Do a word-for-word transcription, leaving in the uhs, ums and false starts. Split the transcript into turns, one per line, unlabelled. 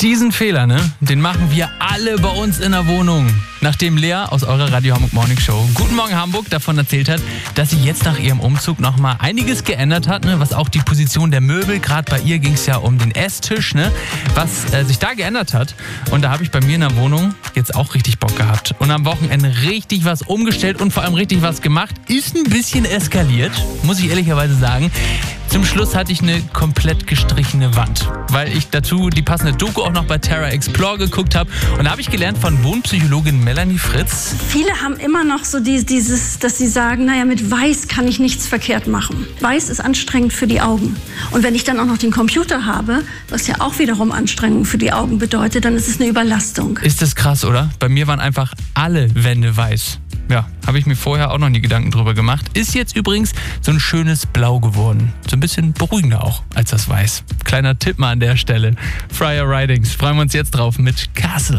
Diesen Fehler, ne, den machen wir alle bei uns in der Wohnung. Nachdem Lea aus eurer Radio Hamburg Morning Show Guten Morgen Hamburg davon erzählt hat, dass sie jetzt nach ihrem Umzug nochmal einiges geändert hat, ne, was auch die Position der Möbel, gerade bei ihr ging es ja um den Esstisch, ne, was äh, sich da geändert hat. Und da habe ich bei mir in der Wohnung jetzt auch richtig Bock gehabt. Und am Wochenende richtig was umgestellt und vor allem richtig was gemacht. Ist ein bisschen eskaliert, muss ich ehrlicherweise sagen. Zum Schluss hatte ich eine komplett gestrichene Wand, weil ich dazu die passende Doku auch noch bei Terra Explore geguckt habe. Und da habe ich gelernt von Wohnpsychologin Melanie Fritz.
Viele haben immer noch so dieses, dass sie sagen, naja, mit Weiß kann ich nichts verkehrt machen. Weiß ist anstrengend für die Augen. Und wenn ich dann auch noch den Computer habe, was ja auch wiederum Anstrengung für die Augen bedeutet, dann ist es eine Überlastung.
Ist das krass, oder? Bei mir waren einfach alle Wände weiß. Ja, habe ich mir vorher auch noch nie Gedanken drüber gemacht. Ist jetzt übrigens so ein schönes Blau geworden. So ein bisschen beruhigender auch als das Weiß. Kleiner Tipp mal an der Stelle. Friar Ridings. Freuen wir uns jetzt drauf mit Castle.